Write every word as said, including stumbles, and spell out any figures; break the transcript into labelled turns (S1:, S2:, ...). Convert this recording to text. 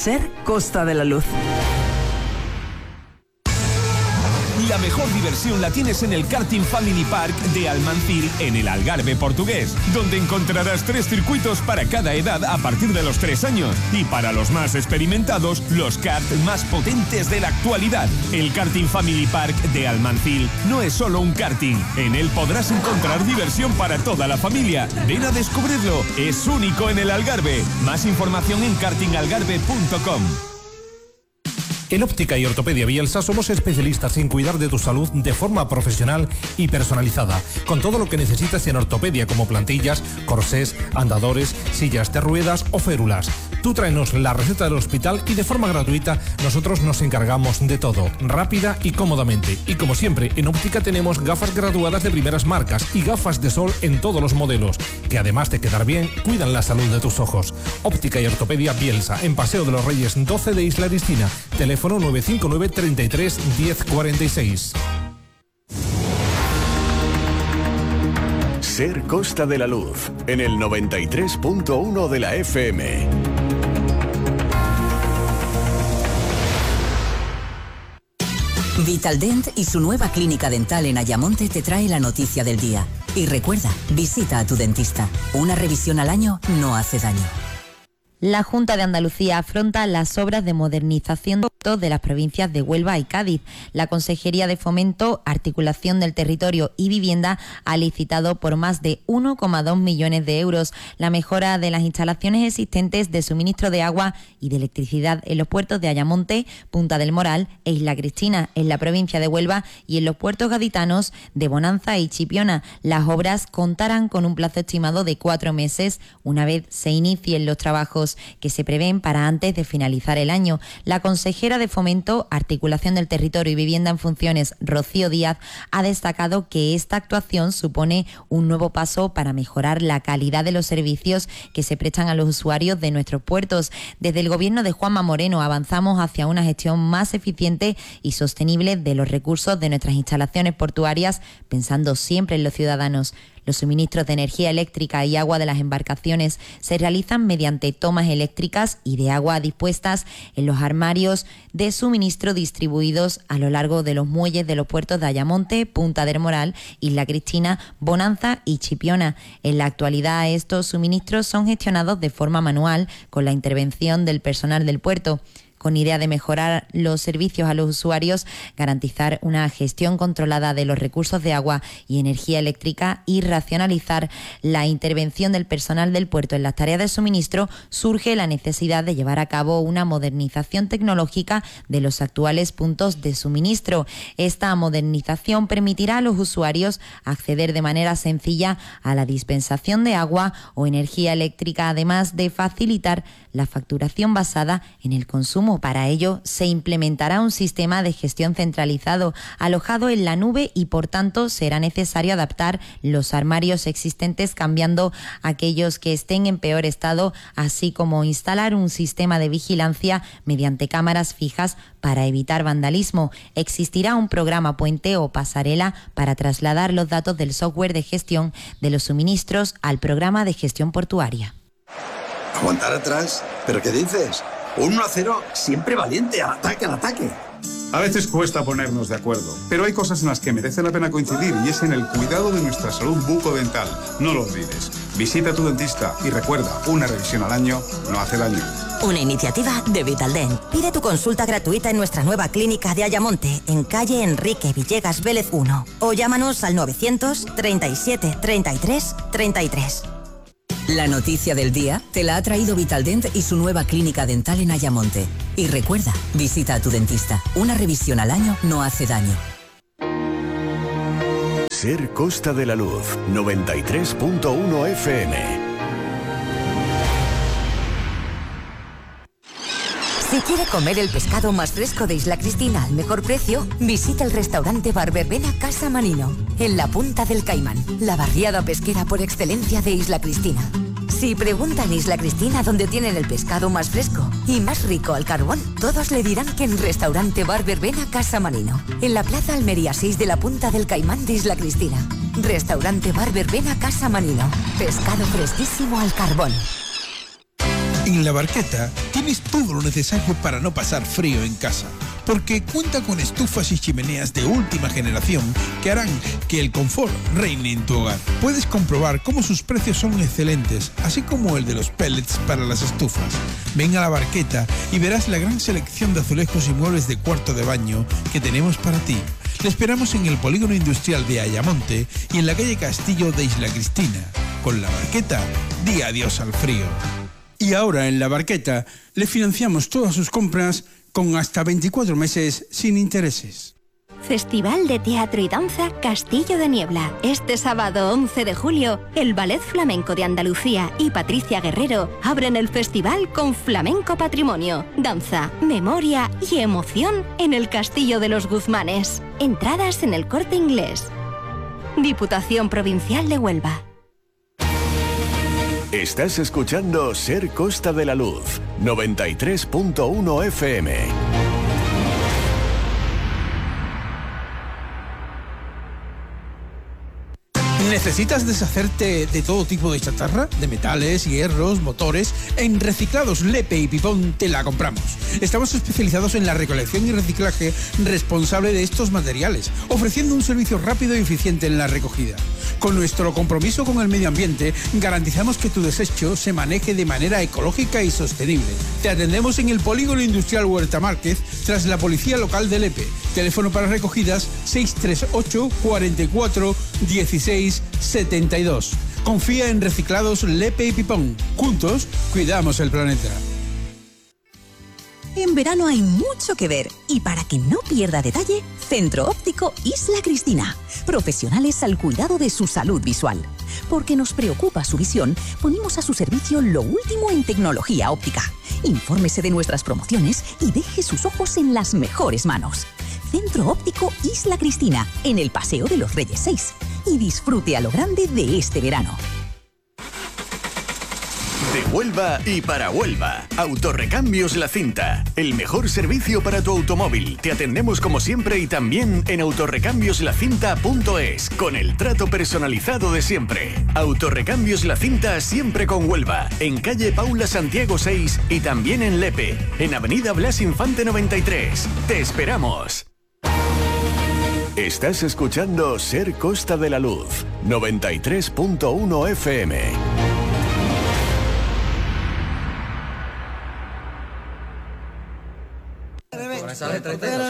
S1: Ser Costa de la Luz.
S2: La mejor diversión la tienes en el Karting Family Park de Almancil, en el Algarve portugués, donde encontrarás tres circuitos para cada edad a partir de los tres años y para los más experimentados, los karts más potentes de la actualidad. El Karting Family Park de Almancil no es solo un karting, en él podrás encontrar diversión para toda la familia. Ven a descubrirlo, es único en el Algarve. Más información en karting algarve punto com.
S3: En Óptica y Ortopedia Bielsa somos especialistas en cuidar de tu salud de forma profesional y personalizada, con todo lo que necesitas en ortopedia como plantillas, corsés, andadores, sillas de ruedas o férulas. Tú tráenos la receta del hospital y de forma gratuita nosotros nos encargamos de todo, rápida y cómodamente. Y como siempre, en Óptica tenemos gafas graduadas de primeras marcas y gafas de sol en todos los modelos, que además de quedar bien, cuidan la salud de tus ojos. Óptica y Ortopedia Bielsa, en Paseo de los Reyes doce de Isla Cristina. Teléfono nueve cinco nueve, treinta y tres, diez cuarenta y seis.
S4: Ser Costa de la Luz, en el noventa y tres punto uno de la F M.
S5: Vitaldent y su nueva clínica dental en Ayamonte te trae la noticia del día. Y recuerda, visita a tu dentista. Una revisión al año no hace daño.
S6: La Junta de Andalucía afronta las obras de modernización de las provincias de Huelva y Cádiz. La Consejería de Fomento, Articulación del Territorio y Vivienda ha licitado por más de uno coma dos millones de euros la mejora de las instalaciones existentes de suministro de agua y de electricidad en los puertos de Ayamonte, Punta del Moral e Isla Cristina, en la provincia de Huelva, y en los puertos gaditanos de Bonanza y Chipiona. Las obras contarán con un plazo estimado de cuatro meses, una vez se inicien los trabajos que se prevén para antes de finalizar el año. La consejera de Fomento, Articulación del Territorio y Vivienda en funciones, Rocío Díaz, ha destacado que esta actuación supone un nuevo paso para mejorar la calidad de los servicios que se prestan a los usuarios de nuestros puertos. Desde el gobierno de Juanma Moreno avanzamos hacia una gestión más eficiente y sostenible de los recursos de nuestras instalaciones portuarias, pensando siempre en los ciudadanos. Los suministros de energía eléctrica y agua de las embarcaciones se realizan mediante tomas eléctricas y de agua dispuestas en los armarios de suministro distribuidos a lo largo de los muelles de los puertos de Ayamonte, Punta del Moral, Isla Cristina, Bonanza y Chipiona. En la actualidad, estos suministros son gestionados de forma manual con la intervención del personal del puerto. Con idea de mejorar los servicios a los usuarios, garantizar una gestión controlada de los recursos de agua y energía eléctrica y racionalizar la intervención del personal del puerto en las tareas de suministro, surge la necesidad de llevar a cabo una modernización tecnológica de los actuales puntos de suministro. Esta modernización permitirá a los usuarios acceder de manera sencilla a la dispensación de agua o energía eléctrica, además de facilitar la facturación basada en el consumo. Para ello, se implementará un sistema de gestión centralizado alojado en la nube y, por tanto, será necesario adaptar los armarios existentes cambiando aquellos que estén en peor estado, así como instalar un sistema de vigilancia mediante cámaras fijas para evitar vandalismo. Existirá un programa puente o pasarela para trasladar los datos del software de gestión de los suministros al programa de gestión portuaria.
S7: ¿Aguantar atrás? ¿Pero qué dices? Un uno a cero siempre valiente, al ataque, al ataque.
S8: A veces cuesta ponernos de acuerdo, pero hay cosas en las que merece la pena coincidir y es en el cuidado de nuestra salud bucodental. No lo olvides. Visita a tu dentista y recuerda, una revisión al año no hace daño.
S5: Una iniciativa de Vitaldent. Pide tu consulta gratuita en nuestra nueva clínica de Ayamonte, en calle Enrique Villegas Vélez uno, o llámanos al novecientos, treinta y siete, treinta y tres, treinta y tres. La noticia del día te la ha traído Vitaldent y su nueva clínica dental en Ayamonte. Y recuerda, visita a tu dentista. Una revisión al año no hace daño.
S4: Ser Costa de la Luz, noventa y tres punto uno F M.
S9: Si quiere comer el pescado más fresco de Isla Cristina al mejor precio, visita el restaurante Bar Verbena Casa Manino, en la Punta del Caimán, la barriada pesquera por excelencia de Isla Cristina. Si pregunta en Isla Cristina dónde tienen el pescado más fresco y más rico al carbón, todos le dirán que en restaurante Bar Verbena Casa Manino, en la Plaza Almería seis de la Punta del Caimán de Isla Cristina. Restaurante Bar Verbena Casa Manino, pescado fresquísimo al carbón.
S1: En La Barqueta tienes todo lo necesario para no pasar frío en casa, porque cuenta con estufas y chimeneas de última generación que harán que el confort reine en tu hogar. Puedes comprobar cómo sus precios son excelentes, así como el de los pellets para las estufas. Ven a La Barqueta y verás la gran selección de azulejos y muebles de cuarto de baño que tenemos para ti. Te esperamos en el polígono industrial de Ayamonte y en la calle Castillo de Isla Cristina. Con La Barqueta, di adiós al frío. Y ahora en La Barqueta le financiamos todas sus compras con hasta veinticuatro meses sin intereses.
S10: Festival de Teatro y Danza Castillo de Niebla. Este sábado once de julio, el Ballet Flamenco de Andalucía y Patricia Guerrero abren el festival con Flamenco Patrimonio, danza, memoria y emoción en el Castillo de los Guzmanes. Entradas en el Corte Inglés. Diputación Provincial de Huelva.
S4: Estás escuchando Ser Costa de la Luz, noventa y tres punto uno F M.
S1: ¿Necesitas deshacerte de todo tipo de chatarra? De metales, hierros, motores. En Reciclados Lepe y Pipón te la compramos. Estamos especializados en la recolección y reciclaje responsable de estos materiales, ofreciendo un servicio rápido y eficiente en la recogida. Con nuestro compromiso con el medio ambiente, garantizamos que tu desecho se maneje de manera ecológica y sostenible. Te atendemos en el Polígono Industrial Huerta Márquez, tras la Policía Local de Lepe. Teléfono para recogidas seis tres ocho, cuatro cuatro, dieciséis, setenta y dos. Confía en Reciclados Lepe y Pipón. Juntos, cuidamos el planeta.
S11: En verano hay mucho que ver y para que no pierda detalle, Centro Óptico Isla Cristina. Profesionales al cuidado de su salud visual. Porque nos preocupa su visión, ponemos a su servicio lo último en tecnología óptica. Infórmese de nuestras promociones y deje sus ojos en las mejores manos. Centro Óptico Isla Cristina, en el Paseo de los Reyes seis. Y disfrute a lo grande de este verano.
S4: De Huelva y para Huelva. Autorrecambios La Cinta. El mejor servicio para tu automóvil. Te atendemos como siempre y también en autorrecambios la cinta punto es, con el trato personalizado de siempre. Autorrecambios La Cinta siempre con Huelva. En calle Paula Santiago seis y también en Lepe. En avenida Blas Infante noventa y tres. Te esperamos. Estás escuchando Ser Costa de la Luz, noventa y tres punto uno F M.
S12: Mensaje treinta y tres.